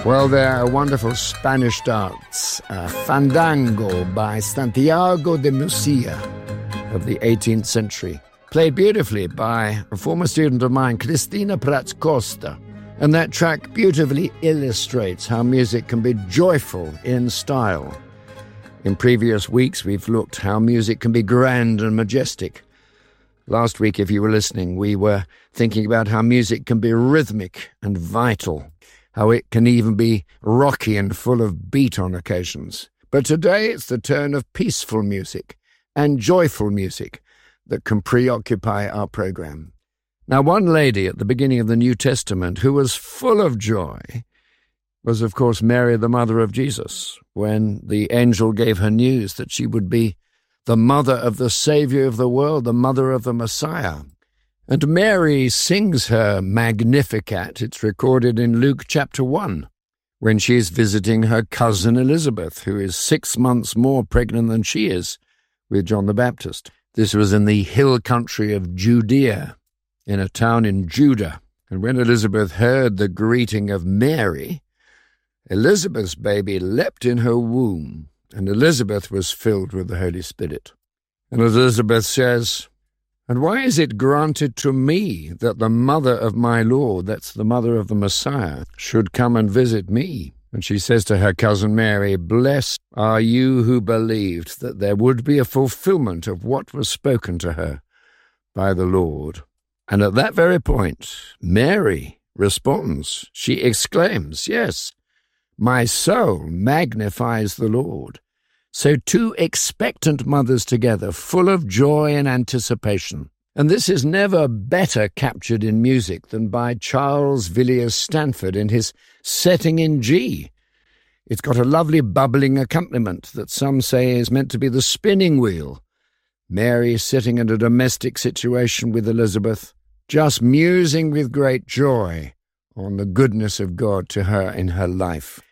Well, they're a wonderful Spanish dance, Fandango by Santiago de Murcia of the 18th century, played beautifully by a former student of mine, Cristina Prats Costa. And that track beautifully illustrates how music can be joyful in style. In previous weeks, we've looked how music can be grand and majestic. Last week, if you were listening, we were thinking about how music can be rhythmic and vital, how it can even be rocky and full of beat on occasions. But today it's the turn of peaceful music and joyful music that can preoccupy our program. Now, one lady at the beginning of the New Testament who was full of joy was, of course, Mary, the mother of Jesus, when the angel gave her news that she would be the mother of the Saviour of the world, the mother of the Messiah. And Mary sings her Magnificat. It's recorded in Luke chapter 1, when she is visiting her cousin Elizabeth, who is 6 months more pregnant than she is with John the Baptist. This was in the hill country of Judea, in a town in Judah. And when Elizabeth heard the greeting of Mary, Elizabeth's baby leapt in her womb, and Elizabeth was filled with the Holy Spirit. And Elizabeth says, "And why is it granted to me that the mother of my Lord," that's the mother of the Messiah, "should come and visit me?" And she says to her cousin Mary, "Blessed are you who believed that there would be a fulfillment of what was spoken to her by the Lord." And at that very point, Mary responds. She exclaims, "Yes, my soul magnifies the Lord." So two expectant mothers together, full of joy and anticipation. And this is never better captured in music than by Charles Villiers Stanford in his Setting in G. It's got a lovely bubbling accompaniment that some say is meant to be the spinning wheel. Mary sitting in a domestic situation with Elizabeth, just musing with great joy on the goodness of God to her in her life.